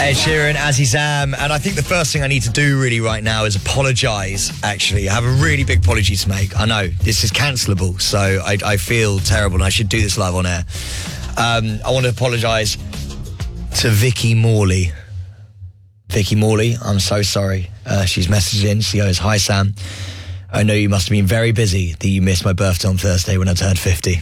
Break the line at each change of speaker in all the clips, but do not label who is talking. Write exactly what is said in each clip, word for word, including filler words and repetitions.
Ed Sheeran, Azzy Zam, and I think the first thing I need to do really right now is apologise, actually. I have a really big apology to make. I know, this is cancelable, so I, I feel terrible and I should do this live on air. Um, I want to apologise to Vicky Morley. Vicky Morley, I'm so sorry. Uh, she's messaged in, she goes, "Hi Sam, I know you must have been very busy that you missed my birthday on Thursday when I turned fifty.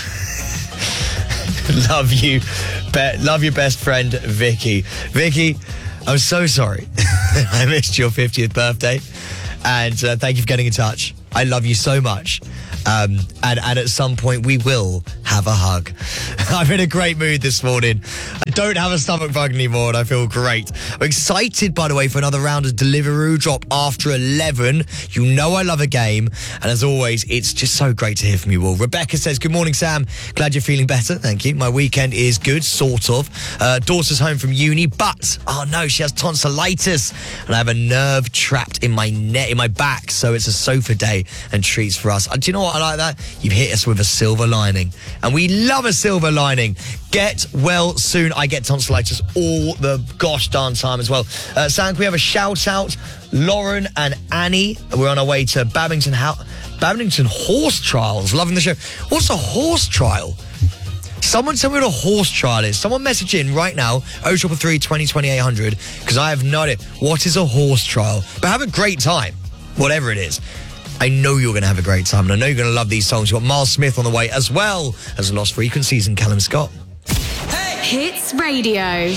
Love you. Be- love your best friend, Vicky. Vicky, I'm so sorry I missed your fiftieth birthday. And uh, thank you for getting in touch. I love you so much. Um, and, and at some point we will have a hug. I'm in a great mood this morning. I don't have a stomach bug anymore and I feel great. I'm excited, by the way, for another round of Deliveroo drop after eleven. You know I love a game. And as always, it's just so great to hear from you all. Rebecca says, "Good morning, Sam. Glad you're feeling better. Thank you. My weekend is good, sort of. Uh, daughter's home from uni, but, oh no, she has tonsillitis. And I have a nerve trapped in my neck, in my back. So it's a sofa day and treats for us." Uh, do you know what? I like that. You've hit us with a silver lining. And we love a silver lining. Get well soon. I get tonsillitis all the gosh darn time as well. Uh, Sam, can we have a shout out? Lauren and Annie. We're on our way to Babington, Ho- Babington Horse Trials. Loving the show. What's a horse trial? Someone tell me what a horse trial is. Someone message in right now, oh triple three, twenty, twenty-eight hundred, because I have no idea. What is a horse trial? But have a great time, whatever it is. I know you're going to have a great time, and I know you're going to love these songs. You've got Miles Smith on the way, as well as Lost Frequencies and Callum Scott.
Hey! Hits Radio.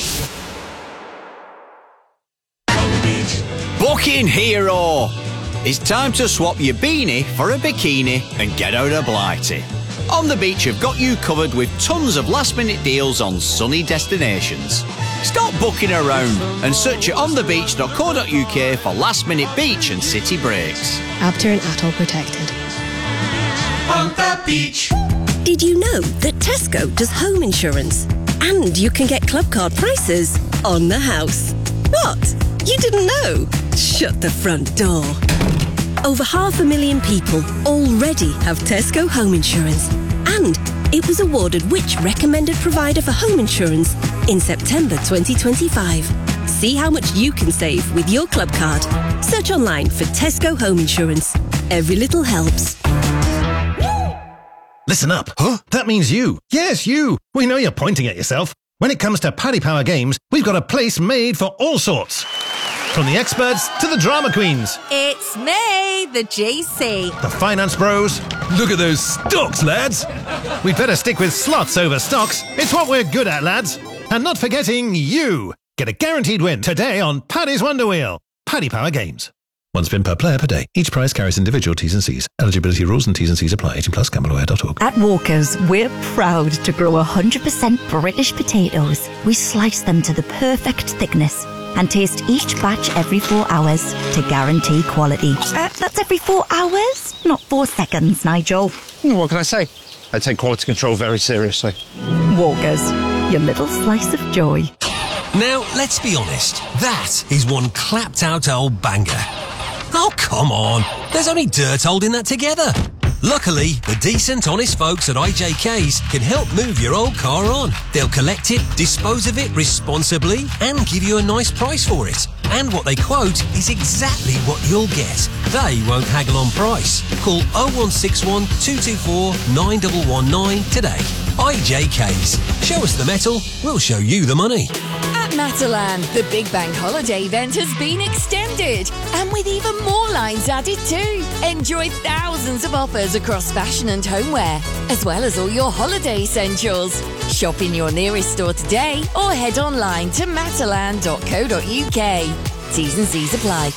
Booking Hero. It's time to swap your beanie for a bikini and get out of Blighty. On the Beach have got you covered with tons of last-minute deals on sunny destinations. Stop booking around and search at on the beach dot co dot uk for last-minute beach and city breaks.
After and Atoll protected.
On the beach.
Did you know that Tesco does home insurance? And you can get club card prices on the house. What? You didn't know? Shut the front door. Over half a million people already have Tesco home insurance. And it was awarded which recommended provider for home insurance in September twenty twenty-five. See how much you can save with your club card. Search online for Tesco home insurance. Every little helps.
Listen up. Huh? That means you. Yes, you. We know you're pointing at yourself. When it comes to Paddy Power Games, we've got a place made for all sorts. From the experts to the drama queens.
It's me, the G C.
The finance bros.
Look at those stocks, lads.
We'd better stick with slots over stocks. It's what we're good at, lads. And not forgetting you. Get a guaranteed win today on Paddy's Wonder Wheel. Paddy Power Games.
One spin per player per day. Each prize carries individual T's and C's. Eligibility rules and T's and C's apply. eighteen plus, gamble aware dot org.
At Walker's, we're proud to grow one hundred percent British potatoes. We slice them to the perfect thickness and taste each batch every four hours to guarantee quality. Uh, that's every four hours, not four seconds, Nigel.
What can I say? I take quality control very seriously.
Walker's, your little slice of joy.
Now, let's be honest. That is one clapped out old banger. Oh, come on. There's only dirt holding that together. Luckily, the decent, honest folks at I J K's can help move your old car on. They'll collect it, dispose of it responsibly, and give you a nice price for it. And what they quote is exactly what you'll get. They won't haggle on price. Call oh one six one, two two four, nine one one nine today. I J K's. Show us the metal, we'll show you the money.
At Matalan, the Big Bank Holiday event has been extended, and with even more lines added too. Enjoy thousands of offers across fashion and homeware, as well as all your holiday essentials. Shop in your nearest store today or head online to matalan dot co dot uk. T's and C's apply.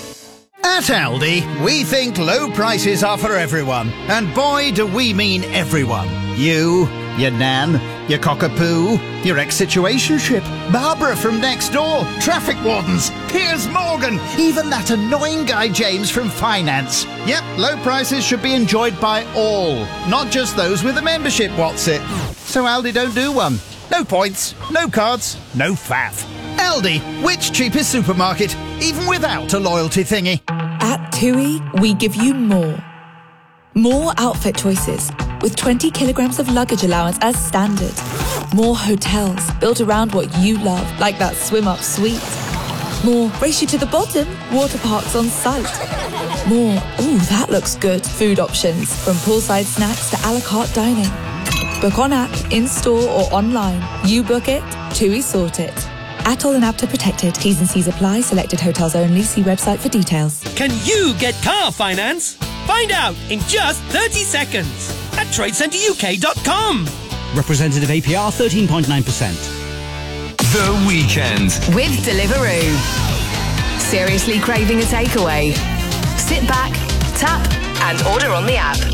At Aldi, we think low prices are for everyone. And boy, do we mean everyone. You, your nan, your cockapoo, your ex-situationship, Barbara from next door, traffic wardens, Piers Morgan, even that annoying guy James from finance. Yep, low prices should be enjoyed by all, not just those with a membership, what's it? So Aldi don't do one. No points, no cards, no faff. Aldi, which cheapest supermarket, even without a loyalty thingy?
At TUI, we give you more. More outfit choices, with twenty kilograms of luggage allowance as standard. More hotels built around what you love, like that swim up suite. More race you to the bottom, water parks on site. More, ooh, that looks good, food options, from poolside snacks to a la carte dining. Book on app, in-store or online. You book it, TUI sort it. Atoll and APTA protected. T's and C's apply. Selected hotels only. See website for details.
Can you get car finance? Find out in just thirty seconds at trade centre U K dot com.
Representative A P R thirteen point nine percent.
The Weekend.
With Deliveroo. Seriously craving a takeaway? Sit back, tap, and order on the app.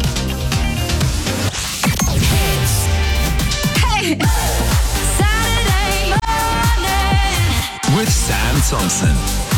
Hey! Saturday morning.
With Sam Thompson.